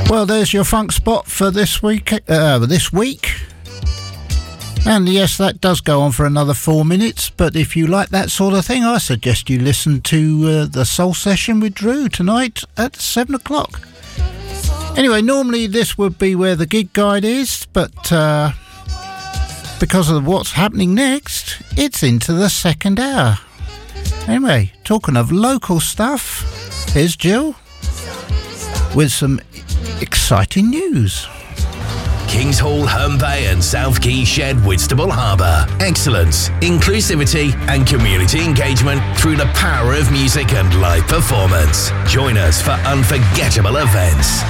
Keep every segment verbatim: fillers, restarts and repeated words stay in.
Well, there's your funk spot for this week. Uh, this week. And yes, that does go on for another four minutes, but if you like that sort of thing, I suggest you listen to uh, the Soul Session with Drew tonight at seven o'clock. Anyway, normally this would be where the gig guide is, but uh, because of what's happening next, it's into the second hour. Anyway, talking of local stuff, here's Jill with some exciting news. Kings Hall, Herne Bay and South Quay Shed, Whitstable Harbour. Excellence, inclusivity and community engagement through the power of music and live performance. Join us for unforgettable events.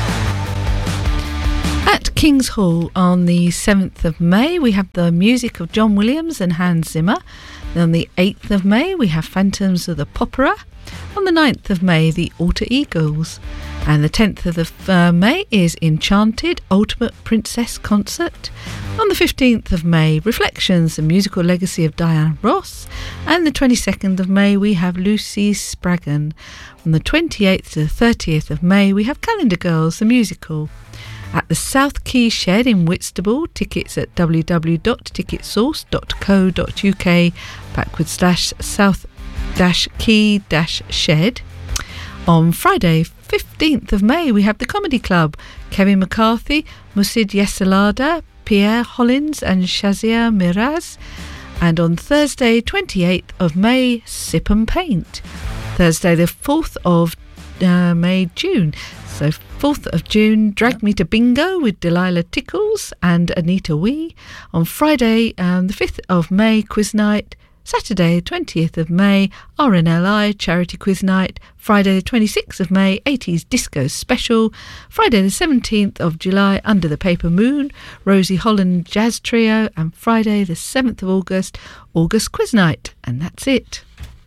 At Kings Hall on the seventh of May, we have the music of John Williams and Hans Zimmer. Then on the eighth of May, we have Phantoms of the Popera. On the ninth of May, the Alter Eagles. And the tenth of uh, May is Enchanted, Ultimate Princess Concert. On the fifteenth of May, Reflections, the musical legacy of Diana Ross. And the twenty-second of May, we have Lucy Spraggan. On the twenty-eighth to the thirtieth of May, we have Calendar Girls, the musical. At the South Quay Shed in Whitstable, tickets at w w w dot ticket source dot co dot u k backward slash south dash key dash shed. On Friday, fifteenth of May, we have the Comedy Club, Kevin McCarthy, Musid Yesalada, Pierre Hollins and Shazia Miraz. And on Thursday, twenty-eighth of May, Sip and Paint. Thursday, the fourth of uh, May, June. So fourth of June, Drag Me to Bingo with Delilah Tickles and Anita Wee. On Friday, um, the fifth of May, Quiz Night. Saturday, twentieth of May, R N L I Charity Quiz Night. Friday, the twenty-sixth of May, eighties Disco Special. Friday, the seventeenth of July, Under the Paper Moon, Rosie Holland Jazz Trio. And Friday, the seventh of August, August Quiz Night. And that's it.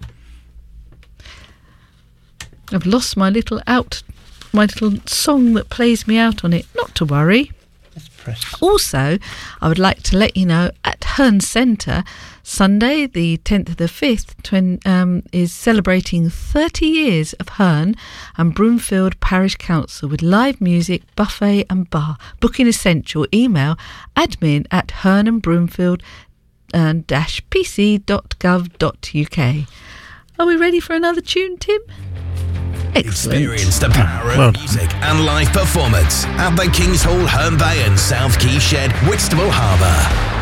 I've lost my little out, my little song that plays me out on it. Not to worry. Also, I would like to let you know at Herne Centre, Sunday the tenth of the fifth twin, um, is celebrating thirty years of Herne and Broomfield Parish Council with live music, buffet and bar. Booking essential. Email admin at herne and broomfield dash p c dot gov dot u k. Are we ready for another tune, Tim? Excellent. Experience the power of well music and live performance at the Kings Hall, Herne Bay and South Quay Shed, Whitstable Harbour.